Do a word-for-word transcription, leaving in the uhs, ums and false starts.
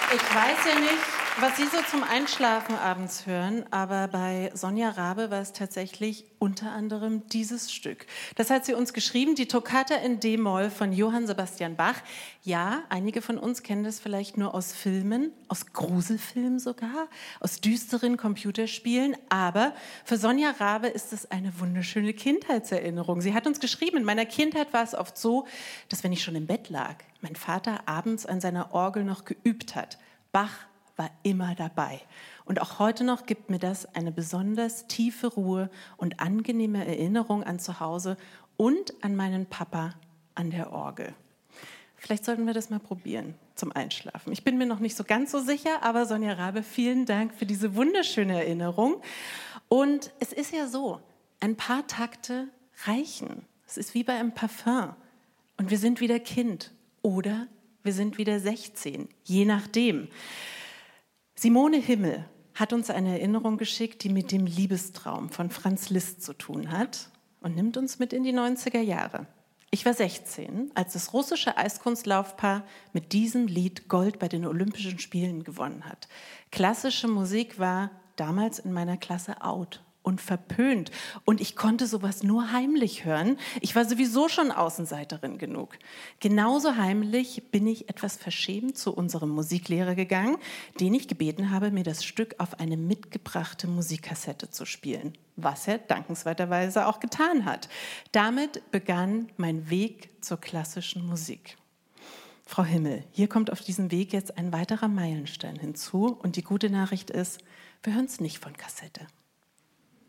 Ich weiß ja nicht, was Sie so zum Einschlafen abends hören, aber bei Sonja Rabe war es tatsächlich unter anderem dieses Stück. Das hat sie uns geschrieben, die Toccata in D-Moll von Johann Sebastian Bach. Ja, einige von uns kennen das vielleicht nur aus Filmen, aus Gruselfilmen sogar, aus düsteren Computerspielen, aber für Sonja Rabe ist es eine wunderschöne Kindheitserinnerung. Sie hat uns geschrieben, in meiner Kindheit war es oft so, dass wenn ich schon im Bett lag, mein Vater abends an seiner Orgel noch geübt hat. Bach war immer dabei. Und auch heute noch gibt mir das eine besonders tiefe Ruhe und angenehme Erinnerung an zu Hause und an meinen Papa an der Orgel. Vielleicht sollten wir das mal probieren zum Einschlafen. Ich bin mir noch nicht so ganz so sicher, aber Sonja Rabe, vielen Dank für diese wunderschöne Erinnerung. Und es ist ja so, ein paar Takte reichen. Es ist wie bei einem Parfum. Und wir sind wieder Kind oder wir sind wieder sechzehn, je nachdem. Simone Himmel hat uns eine Erinnerung geschickt, die mit dem Liebestraum von Franz Liszt zu tun hat und nimmt uns mit in die neunziger Jahre. Ich war sechzehn, als das russische Eiskunstlaufpaar mit diesem Lied Gold bei den Olympischen Spielen gewonnen hat. Klassische Musik war damals in meiner Klasse out und verpönt. Und ich konnte sowas nur heimlich hören. Ich war sowieso schon Außenseiterin genug. Genauso heimlich bin ich etwas verschämt zu unserem Musiklehrer gegangen, den ich gebeten habe, mir das Stück auf eine mitgebrachte Musikkassette zu spielen. Was er dankenswerterweise auch getan hat. Damit begann mein Weg zur klassischen Musik. Frau Himmel, hier kommt auf diesem Weg jetzt ein weiterer Meilenstein hinzu. Und die gute Nachricht ist, wir hören es nicht von Kassette.